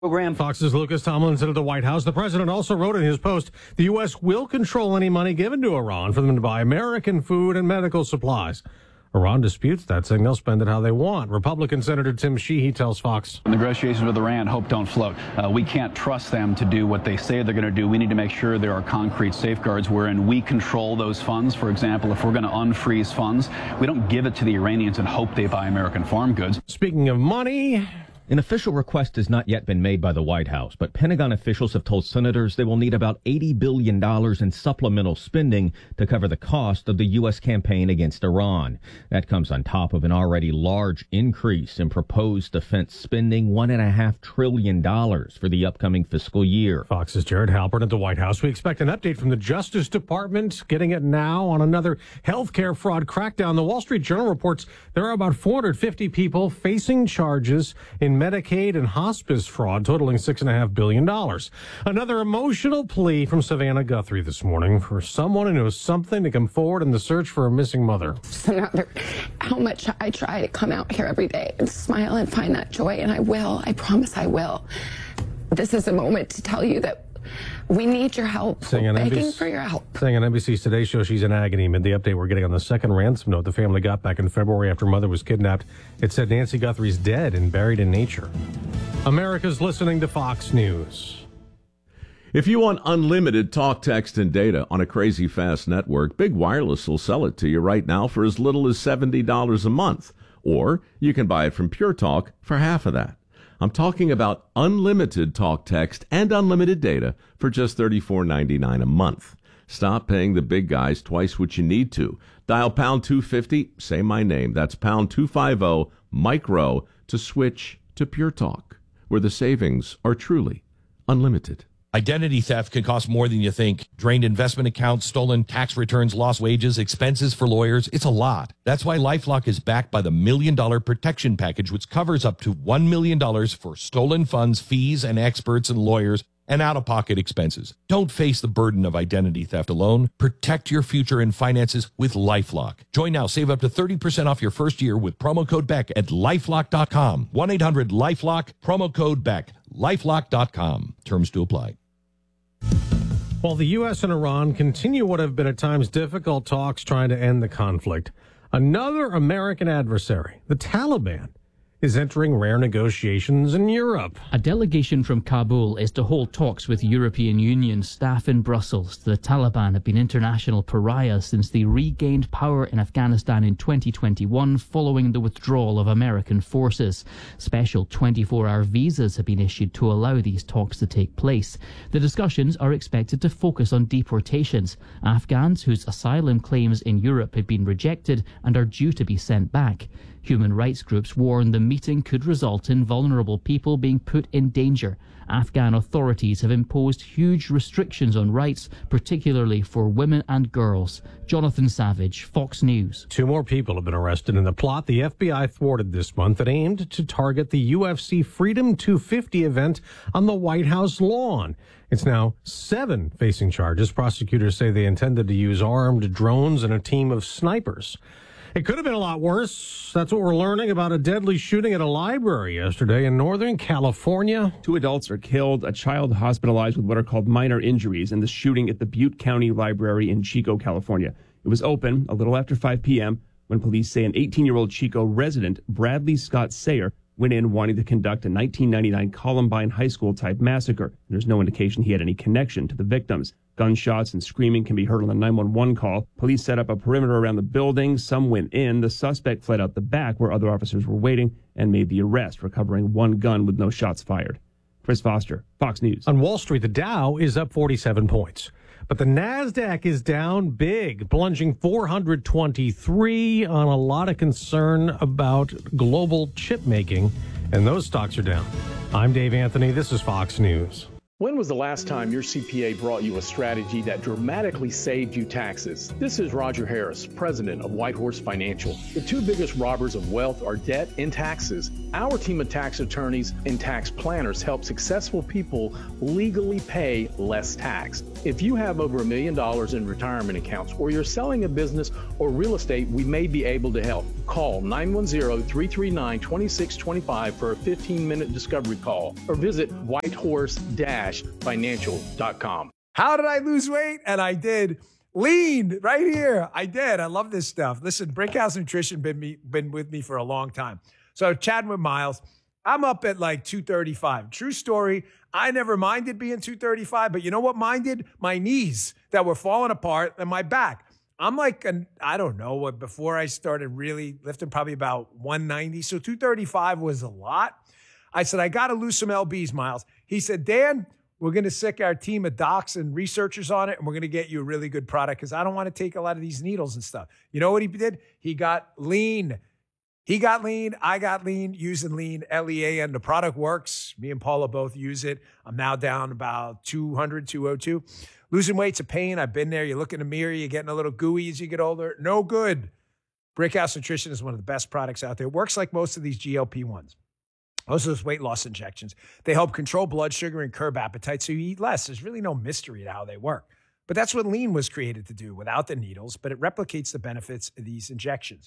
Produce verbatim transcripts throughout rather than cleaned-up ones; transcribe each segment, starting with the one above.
Program. Fox's Lucas Tomlinson at the White House. The president also wrote in his post, the U S will control any money given to Iran for them to buy American food and medical supplies. Iran disputes that, saying they'll spend it how they want. Republican Senator Tim Sheehy tells Fox. Negotiations with Iran, hope don't float. Uh, we can't trust them to do what they say they're going to do. We need to make sure there are concrete safeguards wherein we control those funds. For example, if we're going to unfreeze funds, we don't give it to the Iranians and hope they buy American farm goods. Speaking of money... An official request has not yet been made by the White House, but Pentagon officials have told senators they will need about eighty billion dollars in supplemental spending to cover the cost of the U S campaign against Iran. That comes on top of an already large increase in proposed defense spending, one point five trillion dollars for the upcoming fiscal year. Fox's Jared Halpern at the White House. We expect an update from the Justice Department, getting it now on another healthcare fraud crackdown. The Wall Street Journal reports there are about four hundred fifty people facing charges in Medicaid and hospice fraud, totaling six point five billion dollars. Another emotional plea from Savannah Guthrie this morning for someone who knows something to come forward in the search for a missing mother. So no matter how much I try to come out here every day and smile and find that joy, and I will, I promise I will. This is a moment to tell you that we need your help. Saying We're on begging N B C, for your help. Saying on N B C's Today Show she's in agony amid the update we're getting on the second ransom note the family got back in February after mother was kidnapped. It said Nancy Guthrie's dead and buried in nature. America's listening to Fox News. If you want unlimited talk, text, and data on a crazy fast network, Big Wireless will sell it to you right now for as little as seventy dollars a month. Or you can buy it from Pure Talk for half of that. I'm talking about unlimited talk, text, and unlimited data for just thirty-four ninety-nine a month. Stop paying the big guys twice what you need to. Dial pound two fifty, say my name. That's pound two fifty, micro, to switch to Pure Talk, where the savings are truly unlimited. Identity theft can cost more than you think. Drained investment accounts, stolen tax returns, lost wages, expenses for lawyers. It's a lot. That's why LifeLock is backed by the Million Dollar Protection Package, which covers up to one million dollars for stolen funds, fees, and experts and lawyers, and out-of-pocket expenses. Don't face the burden of identity theft alone. Protect your future and finances with LifeLock. Join now. Save up to thirty percent off your first year with promo code Beck at lifelock dot com. one eight hundred LifeLock, promo code Beck. lifelock dot com. Terms to apply. While the U S and Iran continue what have been at times difficult talks trying to end the conflict, another American adversary, the Taliban, is entering rare negotiations in Europe. A delegation from Kabul is to hold talks with European Union staff in Brussels. The Taliban have been international pariahs since they regained power in Afghanistan in twenty twenty-one following the withdrawal of American forces. Special twenty-four hour visas have been issued to allow these talks to take place. The discussions are expected to focus on deportations. Afghans whose asylum claims in Europe have been rejected and are due to be sent back. Human rights groups warn the meeting could result in vulnerable people being put in danger. Afghan authorities have imposed huge restrictions on rights, particularly for women and girls. Jonathan Savage, Fox News. Two more people have been arrested in the plot the F B I thwarted this month that aimed to target the U F C Freedom two fifty event on the White House lawn. It's now seven facing charges. Prosecutors say they intended to use armed drones and a team of snipers. It could have been a lot worse. That's what we're learning about a deadly shooting at a library yesterday in Northern California. Two adults are killed, a child hospitalized with what are called minor injuries in the shooting at the Butte County Library in Chico, California. It was open a little after five p.m. when police say an eighteen-year-old Chico resident, Bradley Scott Sayer, went in wanting to conduct a nineteen ninety-nine Columbine High School-type massacre. There's no indication he had any connection to the victims. Gunshots and screaming can be heard on the nine one one call. Police set up a perimeter around the building. Some went in. The suspect fled out the back where other officers were waiting and made the arrest, recovering one gun with no shots fired. Chris Foster, Fox News. On Wall Street, the Dow is up forty-seven points. But the NASDAQ is down big, plunging four hundred twenty-three on a lot of concern about global chip making. And those stocks are down. I'm Dave Anthony. This is Fox News. When was the last time your C P A brought you a strategy that dramatically saved you taxes? This is Roger Harris, president of Whitehorse Financial. The two biggest robbers of wealth are debt and taxes. Our team of tax attorneys and tax planners help successful people legally pay less tax. If you have over a million dollars in retirement accounts or you're selling a business or real estate, we may be able to help. Call nine one zero, three three nine, two six two five for a fifteen-minute discovery call or visit whitehorse dash financial dot com. How did I lose weight? And I did. Lean right here. I did. I love this stuff. Listen, Brickhouse Nutrition been me been with me for a long time. So chatting with Miles, I'm up at like two thirty-five. True story. I never minded being two thirty-five, but you know what minded? My knees that were falling apart and my back. I'm like, an, I don't know, what before I started really lifting, probably about one ninety. So two thirty-five was a lot. I said, I got to lose some L Bs, Miles. He said, Dan, we're going to sick our team of docs and researchers on it, and we're going to get you a really good product because I don't want to take a lot of these needles and stuff. You know what he did? He got lean. He got lean. I got lean using lean, L E A N. The product works. Me and Paula both use it. I'm now down about two hundred, two oh two. Losing weight's a pain. I've been there. You look in the mirror, you're getting a little gooey as you get older. No good. Brickhouse Nutrition is one of the best products out there. It works like most of these G L P ones. Most of those weight loss injections. They help control blood sugar and curb appetite so you eat less. There's really no mystery to how they work. But that's what lean was created to do without the needles, but it replicates the benefits of these injections.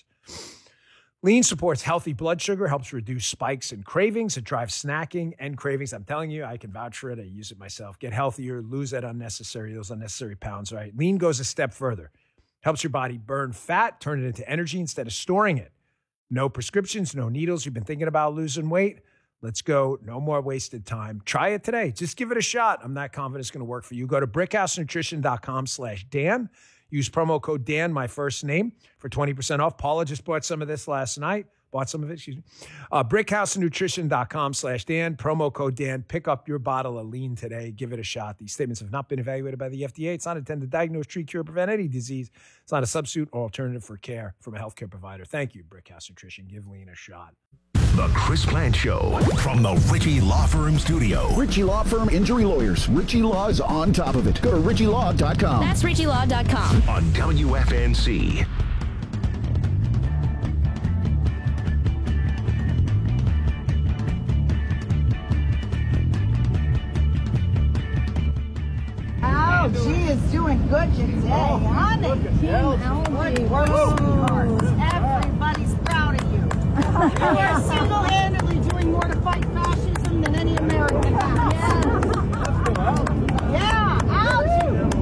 Lean supports healthy blood sugar, helps reduce spikes and cravings. It drives snacking and cravings. I'm telling you, I can vouch for it. I use it myself. Get healthier, lose that unnecessary, those unnecessary pounds, right? Lean goes a step further. Helps your body burn fat, turn it into energy instead of storing it. No prescriptions, no needles. You've been thinking about losing weight? Let's go. No more wasted time. Try it today. Just give it a shot. I'm not confident it's going to work for you. Go to brickhousenutrition.com slash Dan. Use promo code Dan, my first name, for twenty percent off. Paula just bought some of this last night. Bought some of it, excuse me. Uh, brickhousenutrition.com slash Dan. Promo code Dan. Pick up your bottle of lean today. Give it a shot. These statements have not been evaluated by the F D A. It's not intended to diagnose, treat, cure, prevent any disease. It's not a substitute or alternative for care from a healthcare provider. Thank you, Brickhouse Nutrition. Give lean a shot. The Chris Plante Show from the Ritchie Law Firm studio. Ritchie Law Firm Injury Lawyers. Ritchie Law is on top of it. Go to ritchie law dot com. That's ritchie law dot com. On W F N C. Algie is doing good today, honey. Algie works hard. Everybody's proud of you. You are single-handedly doing more to fight fascism than any American has. Yeah, yeah, Algie.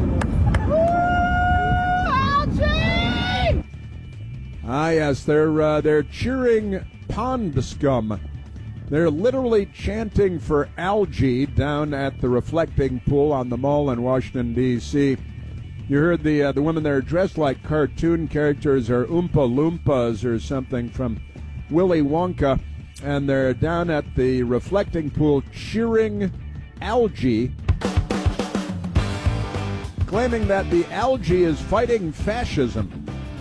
Woo, Algie! Ah, yes, they're uh, they're cheering pond scum. They're literally chanting for algae down at the reflecting pool on the mall in Washington, D C You heard the uh, the women there dressed like cartoon characters or Oompa Loompas or something from Willy Wonka, and they're down at the reflecting pool cheering algae, claiming that the algae is fighting fascism.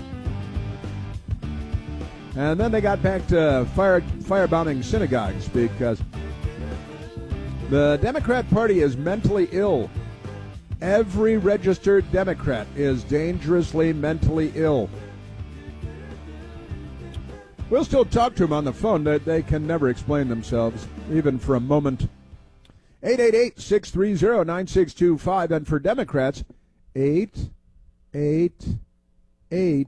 And then they got back to fire firebombing synagogues because the Democrat Party is mentally ill. Every registered Democrat is dangerously mentally ill. We'll still talk to them on the phone. They, they can never explain themselves, even for a moment. eight eight eight, six three zero, nine six two five. And for Democrats, eight eight eight,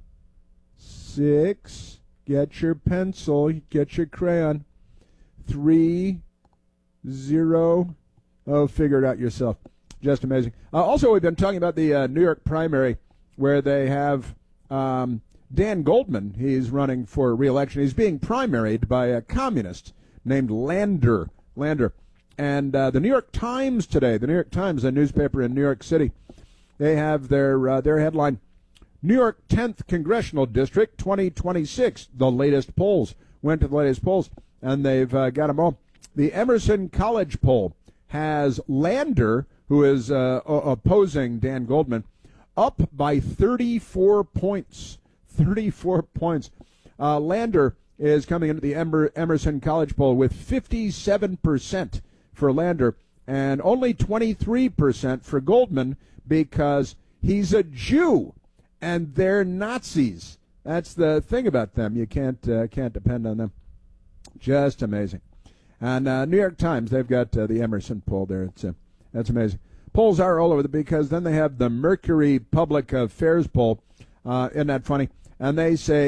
six, get your pencil, get your crayon, three, zero, oh, figure it out yourself. Just amazing. Uh, also, we've been talking about the uh, New York primary where they have um, Dan Goldman. He's running for re-election. He's being primaried by a communist named Lander. Lander. And uh, the New York Times today, the New York Times, a newspaper in New York City, they have their uh, their headline, New York tenth Congressional District twenty twenty-six, the latest polls. Went to the latest polls, and they've uh, got them all. The Emerson College poll has Lander, who is uh, opposing Dan Goldman, up by thirty-four points. thirty-four points. Uh, Lander is coming into the Emer- Emerson College poll with fifty-seven percent for Lander and only twenty-three percent for Goldman because he's a Jew and they're Nazis. That's the thing about them. You can't uh, can't depend on them. Just amazing. And uh, New York Times, they've got uh, the Emerson poll there. It's uh, that's amazing. Polls are all over the, because then they have the Mercury Public Affairs poll. Uh, isn't that funny? And they say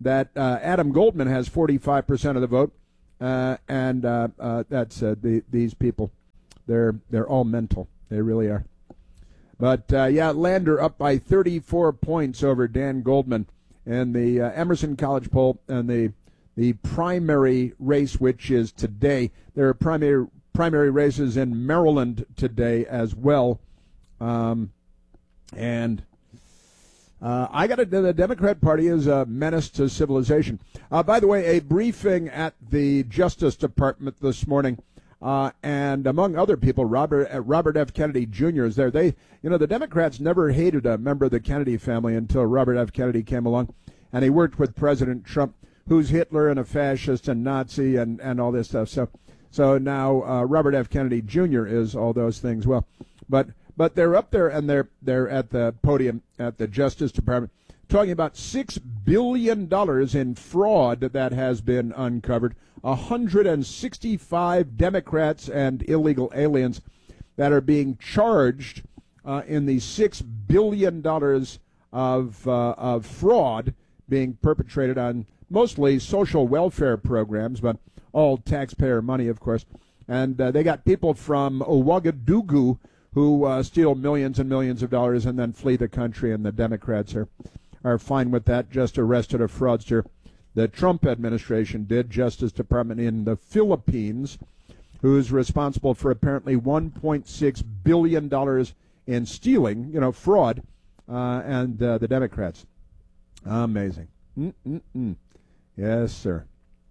that uh, Adam Goldman has forty-five percent of the vote, uh, and uh, uh, that's uh, the, these people. They're they're all mental. They really are. But uh, yeah, Lander up by thirty-four points over Dan Goldman in the uh, Emerson College poll and the the primary race, which is today. There are primary primary races in Maryland today as well, um, and. Uh, I got it. The Democrat Party is a menace to civilization. Uh, by the way, a briefing at the Justice Department this morning, uh, and among other people, Robert uh, Robert F. Kennedy Junior is there. They, you know, the Democrats never hated a member of the Kennedy family until Robert F. Kennedy came along, and he worked with President Trump, who's Hitler and a fascist and Nazi and, and all this stuff. So, so now uh, Robert F. Kennedy Junior is all those things. Well, but. But they're up there, and they're they're at the podium at the Justice Department talking about six billion dollars in fraud that has been uncovered, one hundred sixty-five Democrats and illegal aliens that are being charged uh, in the six billion dollars of, uh, of fraud being perpetrated on mostly social welfare programs, but all taxpayer money, of course. And uh, they got people from Ouagadougou who uh, steal millions and millions of dollars and then flee the country, and the Democrats are, are fine with that, just arrested a fraudster. The Trump administration did, Justice Department in the Philippines, who's responsible for apparently one point six billion dollars in stealing, you know, fraud, uh, and uh, the Democrats. Amazing. Mm-mm-mm. Yes, sir.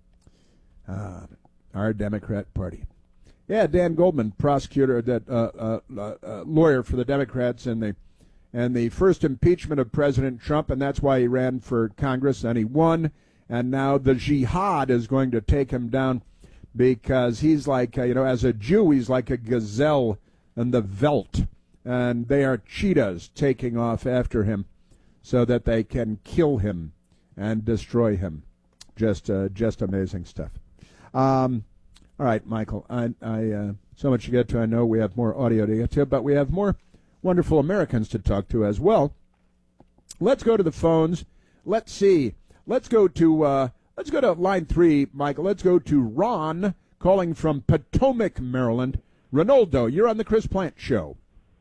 Uh, our Democrat Party. Yeah, Dan Goldman, prosecutor, that uh, uh, uh, lawyer for the Democrats in the and the first impeachment of President Trump, and that's why he ran for Congress, and he won. And now the jihad is going to take him down because he's like, uh, you know, as a Jew, he's like a gazelle in the veldt, and they are cheetahs taking off after him so that they can kill him and destroy him. Just, uh, just amazing stuff. Um, All right, Michael, I, I uh, so much to get to. I know we have more audio to get to, but we have more wonderful Americans to talk to as well. Let's go to the phones. Let's see. Let's go to uh, let's go to line three, Michael. Let's go to Ron calling from Potomac, Maryland. Ronaldo, you're on the Chris Plant Show.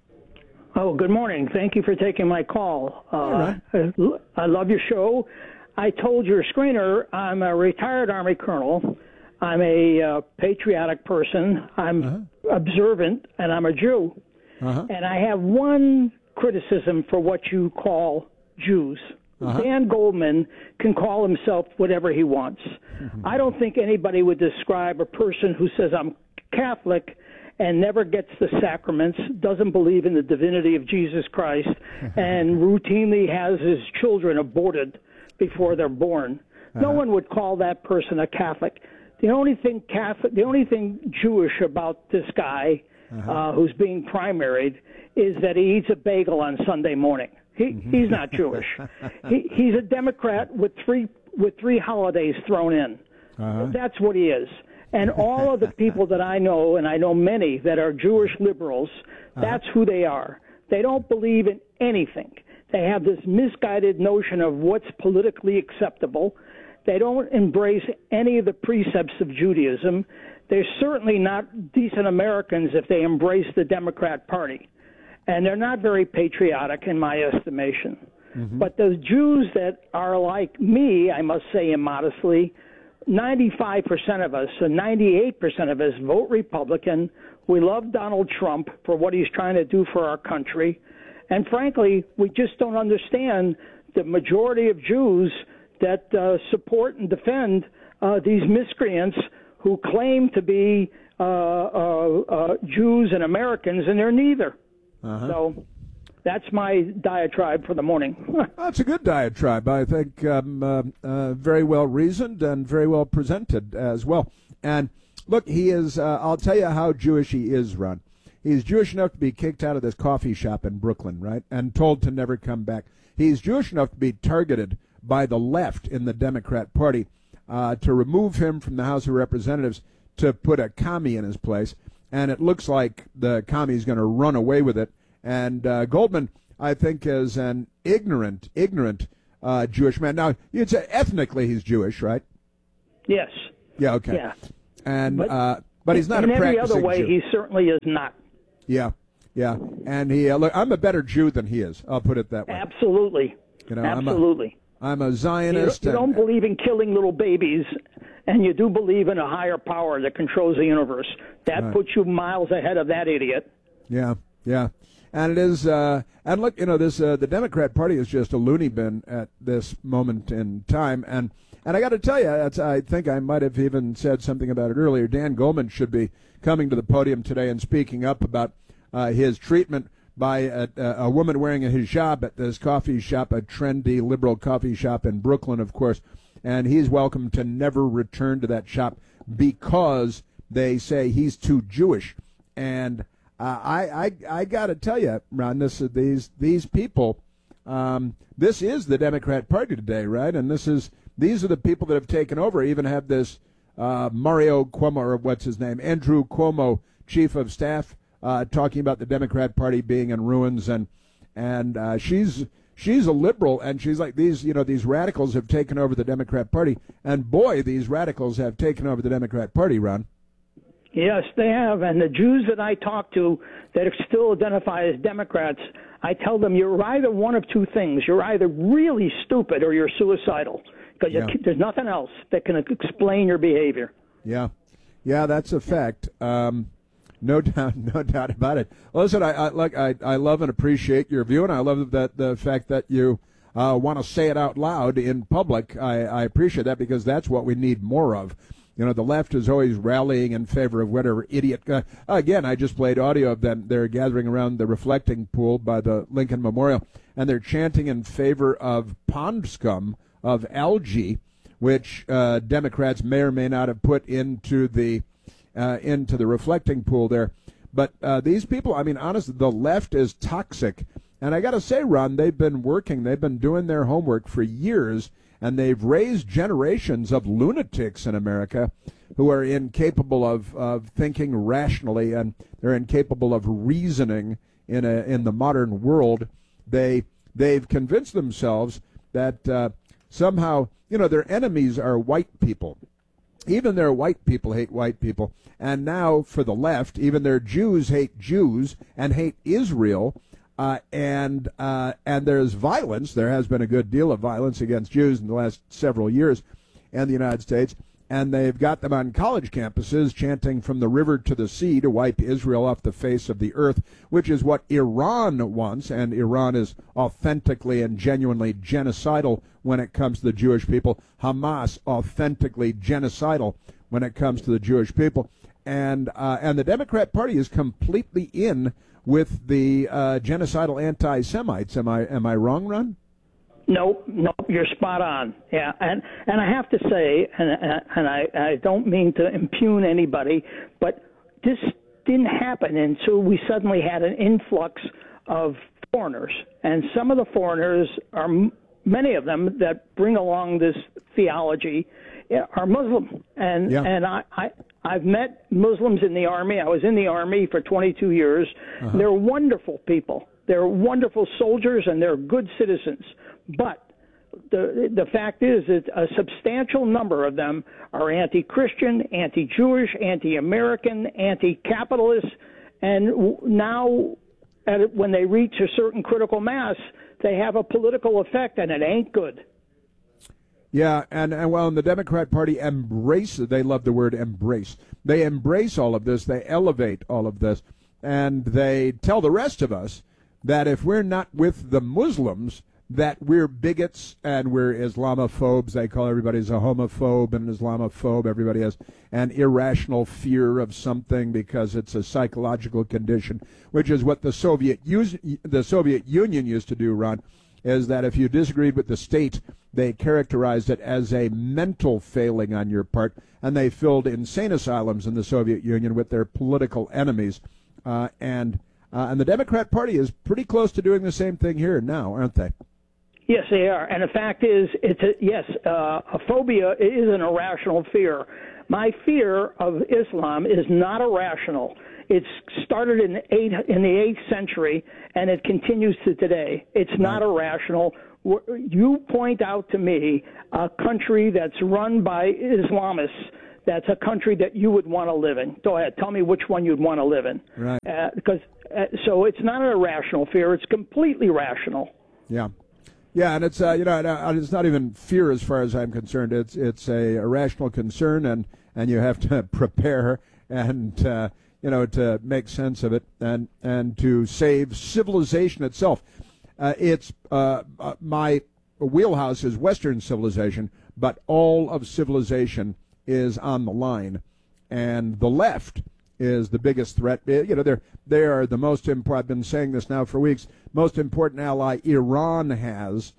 Oh, good morning. Thank you for taking my call. Uh, All right. I, I love your show. I told your screener I'm a retired Army colonel. I'm a uh, patriotic person. I'm uh-huh. observant, and I'm a Jew. Uh-huh. And I have one criticism for what you call Jews. Uh-huh. Dan Goldman can call himself whatever he wants. Mm-hmm. I don't think anybody would describe a person who says, I'm Catholic and never gets the sacraments, doesn't believe in the divinity of Jesus Christ, and routinely has his children aborted before they're born. Uh-huh. No one would call that person a Catholic. The only thing Catholic, the only thing Jewish about this guy uh-huh. uh, who's being primaried is that he eats a bagel on Sunday morning. He, mm-hmm. He's not Jewish. he, he's a Democrat with three with three holidays thrown in. Uh-huh. That's what he is. And all of the people that I know, and I know many that are Jewish liberals, uh-huh. that's who they are. They don't believe in anything. They have this misguided notion of what's politically acceptable. They don't embrace any of the precepts of Judaism. They're certainly not decent Americans if they embrace the Democrat Party. And they're not very patriotic in my estimation. Mm-hmm. But those Jews that are like me, I must say immodestly, ninety-five percent of us, and ninety-eight percent of us vote Republican. We love Donald Trump for what he's trying to do for our country. And frankly, we just don't understand the majority of Jews that uh, support and defend uh, these miscreants who claim to be uh, uh, uh, Jews and Americans, and they're neither. Uh-huh. So that's my diatribe for the morning. That's a good diatribe. I think um, uh, uh, very well reasoned and very well presented as well. And look, he is, uh, I'll tell you how Jewish he is, Ron. He's Jewish enough to be kicked out of this coffee shop in Brooklyn, right, and told to never come back. He's Jewish enough to be targeted by the left in the Democrat Party uh, to remove him from the House of Representatives to put a commie in his place. And it looks like the commie is going to run away with it. And uh, Goldman, I think, is an ignorant, ignorant uh, Jewish man. Now, you'd say ethnically he's Jewish, right? Yes. Yeah, okay. Yeah. And But, uh, but he's not in a every practicing other way, Jew. he certainly is not. Yeah, yeah. And he, uh, look, I'm a better Jew than he is. I'll put it that way. Absolutely. You know, Absolutely. I'm a, I'm a You, Zionist. you don't and, believe in killing little babies, and you do believe in a higher power that controls the universe. That Right. puts you miles ahead of that idiot. Yeah, yeah. And it is, uh, and look, you know, this uh, the Democrat Party is just a loony bin at this moment in time. And and I got to tell you, that's, I think I might have even said something about it earlier. Dan Goldman should be coming to the podium today and speaking up about uh, his treatment by a, a woman wearing a hijab at this coffee shop, a trendy liberal coffee shop in Brooklyn, of course. And he's welcome to never return to that shop because they say he's too Jewish. And uh, I, I, I got to tell you, Ron, this these these people, um, this is the Democrat Party today, right? And this is these are the people that have taken over. Even have this uh, Mario Cuomo, or what's his name, Andrew Cuomo, chief of staff, uh, talking about the Democrat Party being in ruins, and and uh, she's she's a liberal, and she's like, these you know these radicals have taken over the Democrat Party, and boy, these radicals have taken over the Democrat Party, Ron. Yes, they have. And the Jews that I talk to that still identify as Democrats, I tell them you're either one of two things. You're either really stupid or you're suicidal, because Yeah. there's nothing else that can explain your behavior. Yeah, yeah, that's a fact. Um, no doubt, no doubt about it. Well, listen, I, I like, I, I love and appreciate your view, and I love that the fact that you uh, want to say it out loud in public. I, I appreciate that because that's what we need more of. You know, the left is always rallying in favor of whatever idiot. Uh, again, I just played audio of them. They're gathering around the reflecting pool by the Lincoln Memorial, and they're chanting in favor of pond scum, of algae, which uh, Democrats may or may not have put into the uh, into the reflecting pool there. But uh, these people, I mean, honestly, the left is toxic. And I got to say, Ron, they've been working. They've been doing their homework for years. And they've raised generations of lunatics in America who are incapable of, of thinking rationally, and they're incapable of reasoning in a in the modern world. They they've convinced themselves that uh, somehow, you know, their enemies are white people. Even their white people hate white people. And now for the left, even their Jews hate Jews and hate Israel. Uh, and uh, and there's violence. There has been a good deal of violence against Jews in the last several years in the United States. And they've got them on college campuses chanting from the river to the sea to wipe Israel off the face of the earth, which is what Iran wants. And Iran is authentically and genuinely genocidal when it comes to the Jewish people. Hamas, authentically genocidal when it comes to the Jewish people. And, uh, and the Democrat Party is completely in with the uh, genocidal anti-Semites. Am I am I wrong, Ron? Nope, nope, you're spot on. Yeah, and and I have to say, and and I, I don't mean to impugn anybody, but this didn't happen until we suddenly had an influx of foreigners, and some of the foreigners are many of them that bring along this theology are Muslim, and yeah. and I, I I've met Muslims in the Army. I was in the Army for twenty-two years. Uh-huh. They're wonderful people. They're wonderful soldiers, and they're good citizens. But the the fact is that a substantial number of them are anti-Christian, anti-Jewish, anti-American, anti-capitalist, and now at, when they reach a certain critical mass, they have a political effect, and it ain't good. Yeah, and, and well, and the Democrat Party embrace, they love the word embrace. They embrace all of this, they elevate all of this, and they tell the rest of us that if we're not with the Muslims, that we're bigots and we're Islamophobes. They call everybody a homophobe and an Islamophobe. Everybody has an irrational fear of something because it's a psychological condition, which is what the Soviet the Soviet Union used to do, Ron, is that if you disagreed with the state, they characterized it as a mental failing on your part, and they filled insane asylums in the Soviet Union with their political enemies. Uh, and uh, and the Democrat Party is pretty close to doing the same thing here now, aren't they? Yes, they are. And the fact is, it's a, yes, uh, a phobia is an irrational fear. My fear of Islam is not irrational. It started in the eighth in the eighth century, and it continues to today. It's not irrational. You point out to me a country that's run by Islamists. That's a country that you would want to live in. Go ahead. Tell me which one you'd want to live in. Right. Uh, because uh, so it's not an irrational fear. It's completely rational. Yeah. Yeah, and it's uh, you know it's not even fear as far as I'm concerned. It's it's a irrational concern, and, and you have to prepare and uh, you know to make sense of it and and to save civilization itself. Uh, it's uh, uh, my wheelhouse is Western civilization, but all of civilization is on the line, and the left is the biggest threat. You know, they're they are the most important. I've been saying this now for weeks. Most important ally Iran has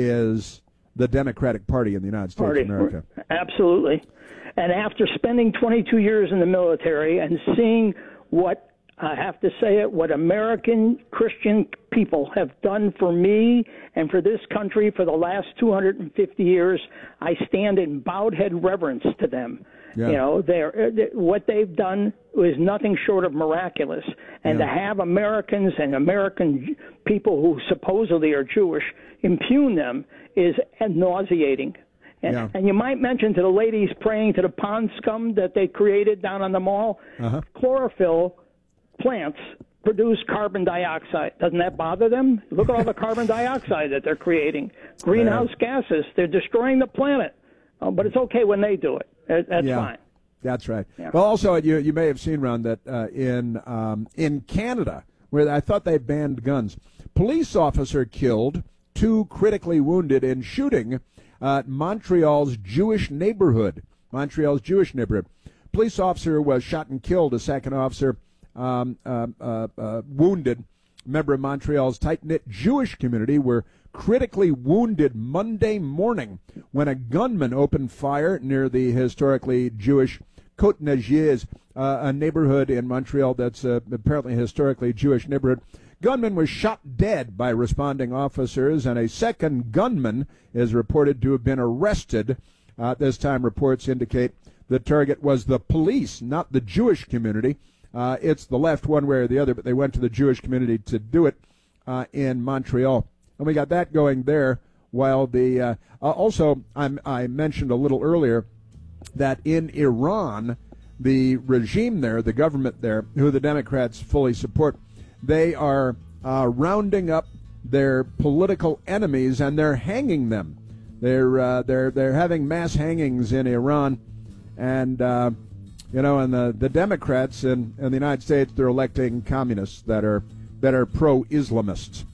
is the Democratic Party in the United States Party. of America. Absolutely. And after spending twenty-two years in the military and seeing what, I have to say it, what American Christian people have done for me and for this country for the last two hundred fifty years, I stand in bowed head reverence to them. Yeah. You know, they're, what they've done is nothing short of miraculous. And yeah. to have Americans and American people who supposedly are Jewish impugn them is nauseating. And, yeah. and you might mention to the ladies praying to the pond scum that they created down on the mall, uh-huh. chlorophyll plants produce carbon dioxide. Doesn't that bother them? Look at all the carbon dioxide that they're creating. Greenhouse yeah. gases. They're destroying the planet. Oh, but it's okay when they do it. That's yeah, fine. That's right. Yeah. Well, also, you you may have seen, Ron, that uh, in um, in Canada, where I thought they banned guns, police officer killed, two critically wounded in shooting at Montreal's Jewish neighborhood. Montreal's Jewish neighborhood. Police officer was shot and killed. A second officer um, uh, uh, uh, wounded. Member of Montreal's tight-knit Jewish community were critically wounded Monday morning when a gunman opened fire near the historically Jewish Côte-Neigeuse, uh, a neighborhood in Montreal that's uh, apparently a historically Jewish neighborhood. Gunman was shot dead by responding officers, and a second gunman is reported to have been arrested. Uh, this time, reports indicate the target was the police, not the Jewish community. Uh, it's the left one way or the other, but they went to the Jewish community to do it uh, in Montreal. And we got that going there, while the uh, uh, also I'm, I mentioned a little earlier that in Iran, the regime there, the government there, who the Democrats fully support, they are uh, rounding up their political enemies and they're hanging them. They're uh, they're they're having mass hangings in Iran, and uh, you know, and the, the Democrats in, in the United States, they're electing communists that are that are pro-Islamists.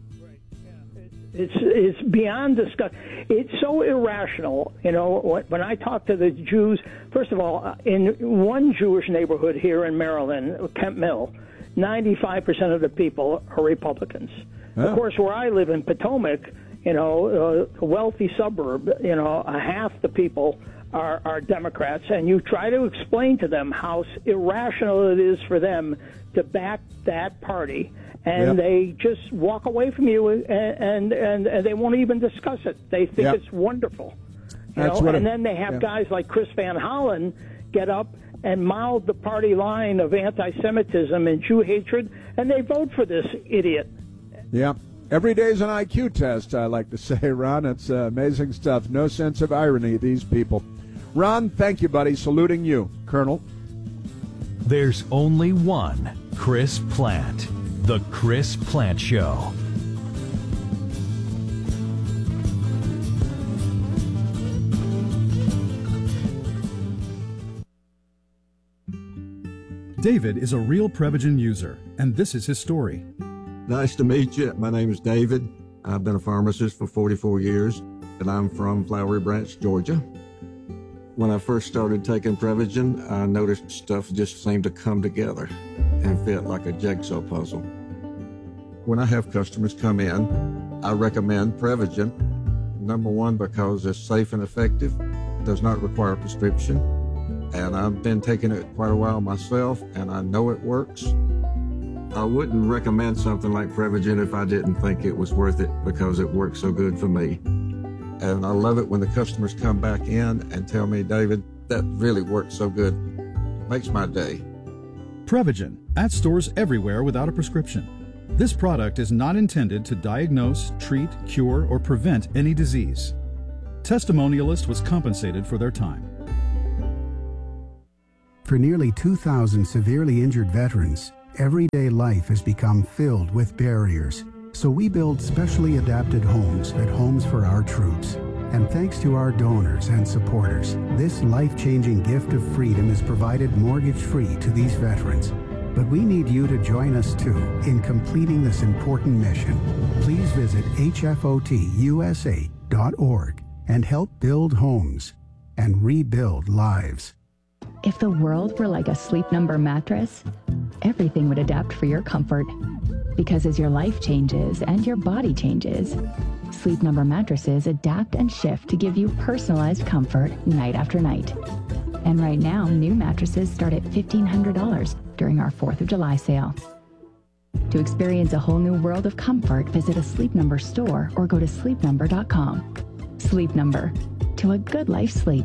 It's it's beyond discuss. It's so irrational. You know, when I talk to the Jews, first of all, in one Jewish neighborhood here in Maryland, Kent Mill, ninety-five percent of the people are Republicans. Oh. Of course, where I live in Potomac, you know, a wealthy suburb, you know, half the people are, are Democrats, and you try to explain to them how irrational it is for them to back that party. And yep. they just walk away from you, and, and, and, and they won't even discuss it. They think yep. it's wonderful. You know? And it, then they have yeah. guys like Chris Van Hollen get up and mouth the party line of anti-Semitism and Jew hatred, and they vote for this idiot. Yeah. Every day's an I Q test, I like to say, Ron. It's uh, amazing stuff. No sense of irony, these people. Ron, thank you, buddy. Saluting you, Colonel. There's only one Chris Plante. The Chris Plante Show. David is a real Prevagen user, and this is his story. Nice to meet you. My name is David. I've been a pharmacist for forty-four years, and I'm from Flowery Branch, Georgia. When I first started taking Prevagen, I noticed stuff just seemed to come together and fit like a jigsaw puzzle. When I have customers come in, I recommend Prevagen. Number one, because it's safe and effective, does not require a prescription, and I've been taking it quite a while myself, and I know it works. I wouldn't recommend something like Prevagen if I didn't think it was worth it, because it works so good for me. And I love it when the customers come back in and tell me, David, that really works so good. Makes my day. Prevagen, at stores everywhere without a prescription. This product is not intended to diagnose, treat, cure, or prevent any disease. Testimonialist was compensated for their time. For nearly two thousand severely injured veterans, everyday life has become filled with barriers. So we build specially adapted homes at Homes for Our Troops. And thanks to our donors and supporters, this life-changing gift of freedom is provided mortgage-free to these veterans. But we need you to join us too in completing this important mission. Please visit H F O T U S A dot org and help build homes and rebuild lives. If the world were like a Sleep Number mattress, everything would adapt for your comfort. Because as your life changes and your body changes, Sleep Number mattresses adapt and shift to give you personalized comfort night after night. And right now, new mattresses start at fifteen hundred dollars during our fourth of July sale. To experience a whole new world of comfort, visit a Sleep Number store or go to sleep number dot com. Sleep Number. To a good life sleep.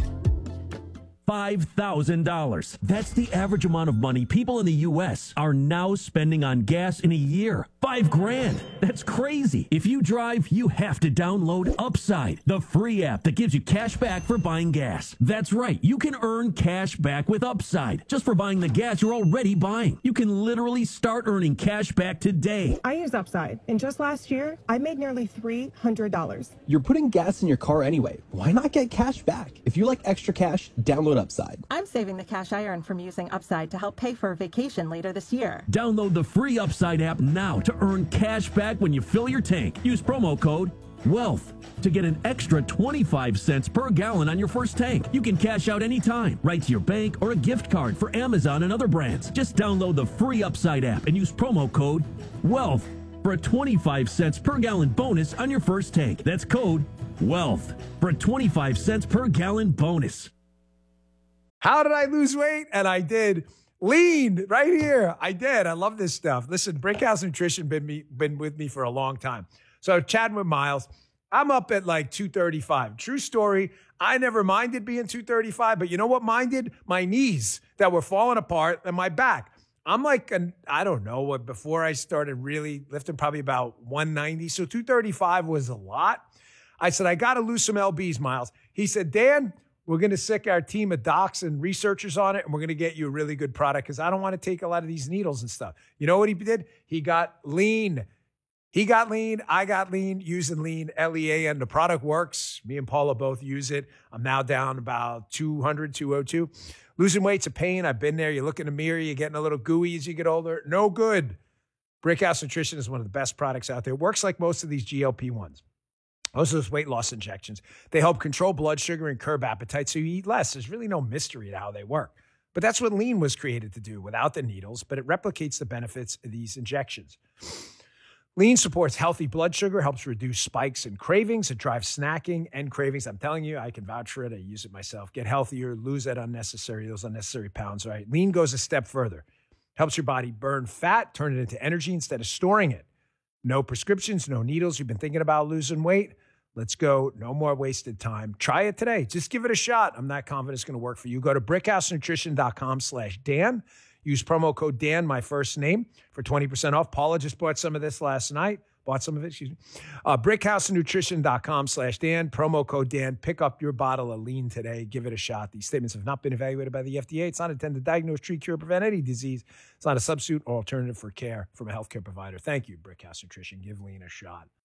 five thousand dollars. That's the average amount of money people in the U S are now spending on gas in a year. Five grand. That's crazy. If you drive, you have to download Upside, the free app that gives you cash back for buying gas. That's right. You can earn cash back with Upside just for buying the gas you're already buying. You can literally start earning cash back today. I use Upside, and just last year, I made nearly three hundred dollars. You're putting gas in your car anyway. Why not get cash back? If you like extra cash, download Upside. I'm saving the cash I earn from using Upside to help pay for a vacation later this year. Download the free Upside app now to earn cash back when you fill your tank. Use promo code WEALTH to get an extra twenty-five cents per gallon on your first tank. You can cash out anytime, right to your bank or a gift card for Amazon and other brands. Just download the free Upside app and use promo code WEALTH for a twenty-five cents per gallon bonus on your first tank. That's code WEALTH for a twenty-five cents per gallon bonus. How did I lose weight? And I did. Lean right here. I did. I love this stuff. Listen, Brickhouse Nutrition been me been with me for a long time. So chatting with Miles, I'm up at like two thirty-five. True story. I never minded being two thirty-five, but you know what minded? My knees that were falling apart and my back. I'm like, an, I don't know what, before I started really lifting, probably about one ninety. So two thirty-five was a lot. I said, I got to lose some L Bs, Miles. He said, Dan, we're going to sick our team of docs and researchers on it, and we're going to get you a really good product because I don't want to take a lot of these needles and stuff. You know what he did? He got lean. He got lean. I got lean using lean, L E A, and the product works. Me and Paula both use it. I'm now down about two hundred, two oh two. Losing weight's a pain. I've been there. You look in the mirror, you're getting a little gooey as you get older. No good. Brickhouse Nutrition is one of the best products out there. It works like most of these G L P ones. Most of those weight loss injections. They help control blood sugar and curb appetite so you eat less. There's really no mystery to how they work. But that's what lean was created to do without the needles, but it replicates the benefits of these injections. Lean supports healthy blood sugar, helps reduce spikes and cravings. It drives snacking and cravings. I'm telling you, I can vouch for it. I use it myself. Get healthier, lose that unnecessary, those unnecessary pounds, right? Lean goes a step further. Helps your body burn fat, turn it into energy instead of storing it. No prescriptions, no needles. You've been thinking about losing weight? Let's go. No more wasted time. Try it today. Just give it a shot. I'm not confident it's going to work for you. Go to brickhousenutrition.com slash Dan. Use promo code Dan, my first name, for twenty percent off. Paula just bought some of this last night. Bought some of it, excuse me. Uh, brickhousenutrition.com slash Dan. Promo code Dan. Pick up your bottle of lean today. Give it a shot. These statements have not been evaluated by the F D A. It's not intended to diagnose, treat, cure, prevent any disease. It's not a substitute or alternative for care from a healthcare provider. Thank you, Brickhouse Nutrition. Give lean a shot.